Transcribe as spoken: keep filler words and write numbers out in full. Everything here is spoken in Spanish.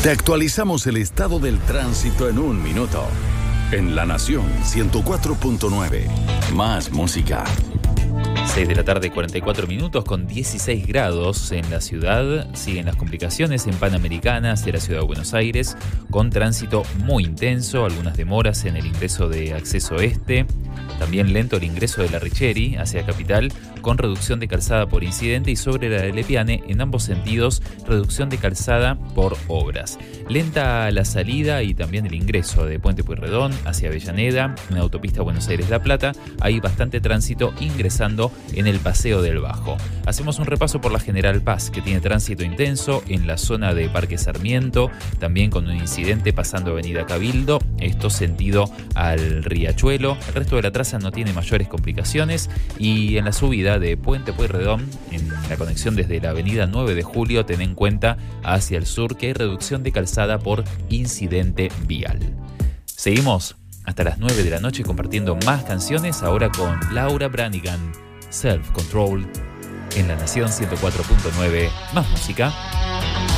Te actualizamos el estado del tránsito en un minuto. En La Nación ciento cuatro punto nueve. Más música. seis de la tarde, cuarenta y cuatro minutos, con dieciséis grados en la ciudad. Siguen las complicaciones en Panamericana hacia la ciudad de Buenos Aires, con tránsito muy intenso, algunas demoras en el ingreso de acceso este. También lento el ingreso de la Richeri hacia Capital, con reducción de calzada por incidente, y sobre la de Lepiane, en ambos sentidos, reducción de calzada por obras. Lenta la salida y también el ingreso de Puente Pueyrredón hacia Avellaneda, en la autopista Buenos Aires-La Plata. Hay bastante tránsito ingresando en el Paseo del Bajo. Hacemos un repaso por la General Paz, que tiene tránsito intenso en la zona de Parque Sarmiento, también con un incidente pasando Avenida Cabildo, esto sentido al Riachuelo. El resto de la traza no tiene mayores complicaciones, y en la subida de Puente Pueyrredón, en la conexión desde la avenida nueve de julio, ten en cuenta hacia el sur que hay reducción de calzada por incidente vial. Seguimos hasta las nueve de la noche compartiendo más canciones, ahora con Laura Branigan, Self Control, en La Nación ciento cuatro punto nueve. Más música.